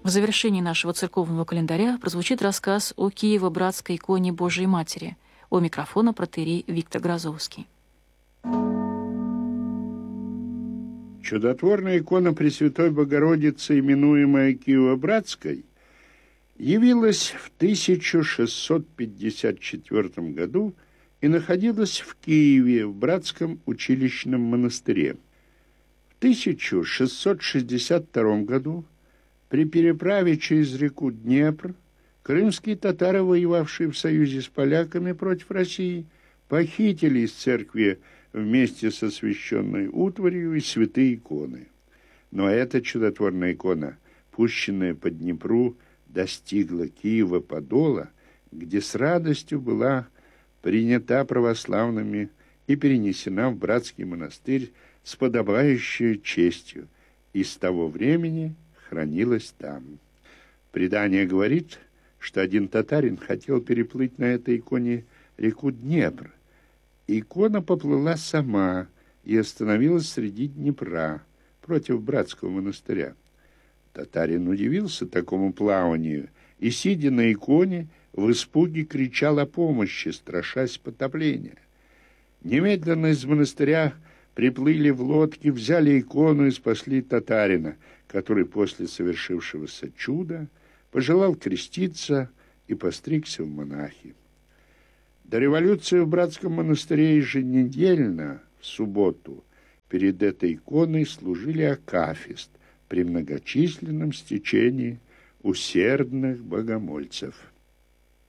В завершении нашего церковного календаря прозвучит рассказ о Киево-Братской иконе Божией Матери. У микрофона протоиерей Виктор Грозовский. Чудотворная икона Пресвятой Богородицы, именуемая Киево-Братской, явилась в 1654 году и находилась в Киеве в Братском училищном монастыре. В 1662 году при переправе через реку Днепр крымские татары, воевавшие в союзе с поляками против России, похитили из церкви вместе со священной утварью и святые иконы. Но эта чудотворная икона, пущенная по Днепру, достигла Киева-Подола, где с радостью была принята православными и перенесена в Братский монастырь с подобающей честью, и с того времени хранилась там. Предание говорит, что один татарин хотел переплыть на этой иконе реку Днепр. Икона поплыла сама и остановилась среди Днепра, против Братского монастыря. Татарин удивился такому плаванию и, сидя на иконе, в испуге кричал о помощи, страшась потопления. Немедленно из монастыря приплыли в лодке, взяли икону и спасли татарина, который после совершившегося чуда пожелал креститься и постригся в монахи. До революции в Братском монастыре еженедельно, в субботу, перед этой иконой служили акафист при многочисленном стечении усердных богомольцев.